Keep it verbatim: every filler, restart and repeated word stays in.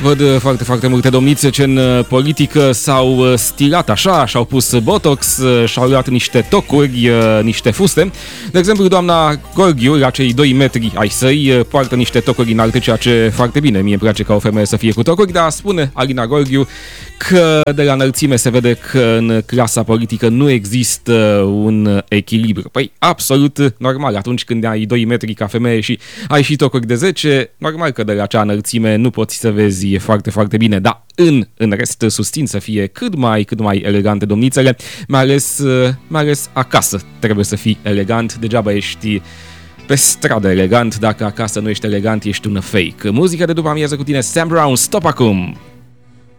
Văd foarte, foarte multe domnițe ce în politică s-au stilat așa, și-au pus botox, și-au luat niște tocuri, niște fuste. De exemplu, doamna Gorghiu, la cei doi metri ai săi, poartă niște tocuri înalte, ceea ce foarte bine. Mie îmi place ca o femeie să fie cu tocuri, dar spune Alina Gorghiu că de la înălțime se vede că în clasa politică nu există un echilibru. Păi, absolut normal. Atunci când ai doi metri ca femeie și ai și tocuri de zece, normal că de la acea înălțime nu poți să vezi foarte, foarte bine. Dar în, în rest susțin să fie cât mai, cât mai elegante domnițele, mai ales, mai ales acasă trebuie să fii elegant. Degeaba ești pe stradă elegant, dacă acasă nu ești elegant, ești un fake. Muzica de după amiază cu tine, Sam Brown, stop acum!